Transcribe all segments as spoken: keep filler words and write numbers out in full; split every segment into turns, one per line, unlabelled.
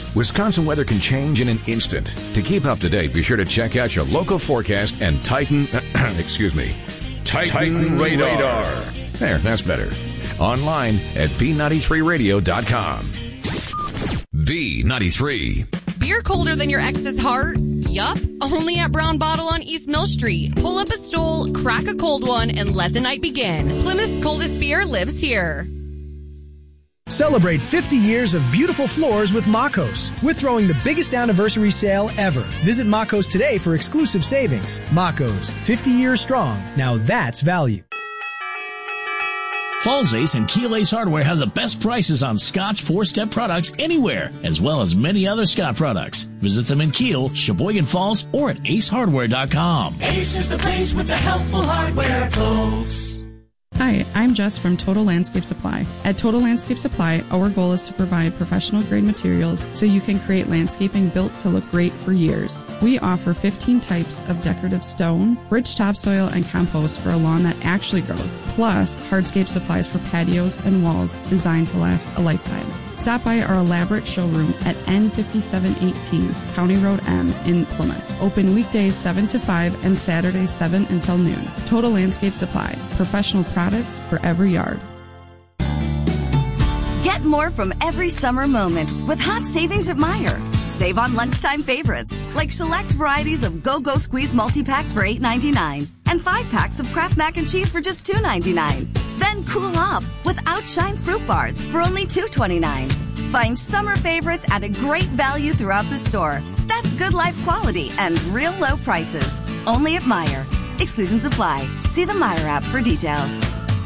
Wisconsin weather can change in an instant. To keep up to date, be sure to check out your local forecast and Titan, excuse me, Titan, Titan radar. radar. There, that's better. Online at B ninety-three radio dot com. B ninety-three.
Beer colder than your ex's heart? Yup. Only at Brown Bottle on East Mill Street. Pull up a stool, crack a cold one, and let the night begin. Plymouth's coldest beer lives here.
Celebrate fifty years of beautiful floors with Makos. We're throwing the biggest anniversary sale ever. Visit Makos today for exclusive savings. Makos, fifty years strong. Now that's value.
Falls Ace and Keel Ace Hardware have the best prices on Scott's four-step products anywhere, as well as many other Scott products. Visit them in Keel, Sheboygan Falls, or at ace hardware dot com.
Ace is the place with the helpful hardware, folks.
Hi, I'm Jess from Total Landscape Supply. At Total Landscape Supply, our goal is to provide professional-grade materials so you can create landscaping built to look great for years. We offer fifteen types of decorative stone, rich topsoil, and compost for a lawn that actually grows, plus hardscape supplies for patios and walls designed to last a lifetime. Stop by our elaborate showroom at N fifty-seven eighteen County Road M in Plymouth. Open weekdays seven to five and Saturdays seven until noon. Total Landscape Supply. Professional products for every yard.
Get more from every summer moment with hot savings at Meijer. Save on lunchtime favorites like select varieties of Go-Go Squeeze multi-packs for eight ninety-nine and five packs of Kraft Mac and Cheese for just two ninety-nine. Then cool up with Outshine Fruit Bars for only two twenty-nine. Find summer favorites at a great value throughout the store. That's good life quality and real low prices. Only at Meijer. Exclusions apply. See the Meijer app for details.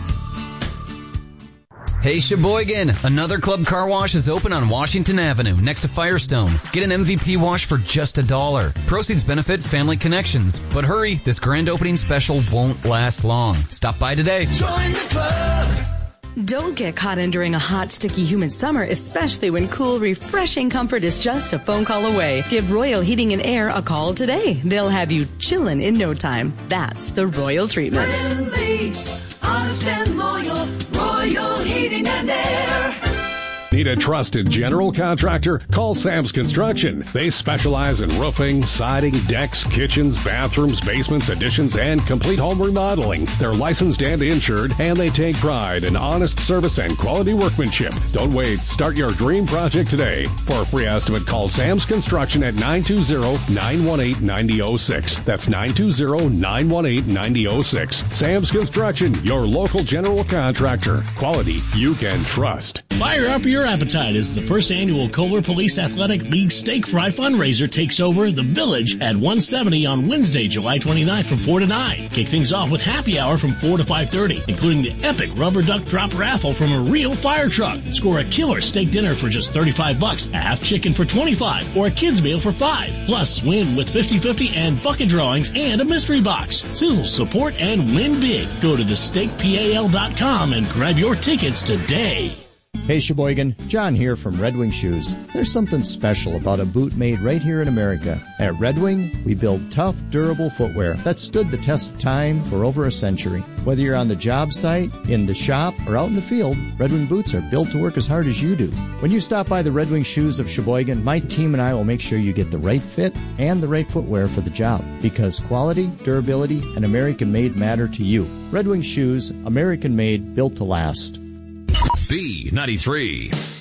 Hey Sheboygan, another Club Car Wash is open on Washington Avenue next to Firestone. Get an M V P wash for just a dollar. Proceeds benefit Family Connections. But hurry, this grand opening special won't last long. Stop by today.
Join the club.
Don't get caught in during a hot, sticky, humid summer, especially when cool, refreshing comfort is just a phone call away. Give Royal Heating and Air a call today. They'll have you chillin' in no time. That's the Royal treatment.
Friendly, honest and loyal, Royal Heating and Air.
Need a trusted general contractor? Call Sam's Construction. They specialize in roofing, siding, decks, kitchens, bathrooms, basements, additions, and complete home remodeling. They're licensed and insured, and they take pride in honest service and quality workmanship. Don't wait. Start your dream project today. For a free estimate, call Sam's Construction at nine two zero, nine one eight, nine zero zero six. That's nine two zero, nine one eight, nine zero zero six. Sam's Construction, your local general contractor. Quality you can trust.
Fire up your appetite as the first annual Kohler Police Athletic League Steak Fry fundraiser takes over the Village at one seventy on Wednesday, July twenty-ninth from four to nine. Kick things off with happy hour from four to five thirty, including the epic rubber duck drop raffle from a real fire truck. Score a killer steak dinner for just thirty-five bucks, a half chicken for twenty-five, or a kid's meal for five. Plus, win with fifty-fifty and bucket drawings and a mystery box. Sizzle, support, and win big. Go to the steak pal dot com and grab your tickets today.
Hey Sheboygan, John here from Red Wing Shoes. There's something special about a boot made right here in America. At Red Wing, we build tough, durable footwear that stood the test of time for over a century. Whether you're on the job site, in the shop, or out in the field, Red Wing boots are built to work as hard as you do. When you stop by the Red Wing Shoes of Sheboygan, my team and I will make sure you get the right fit and the right footwear for the job, because quality, durability, and American-made matter to you. Red Wing Shoes, American-made, built to last.
B ninety-three.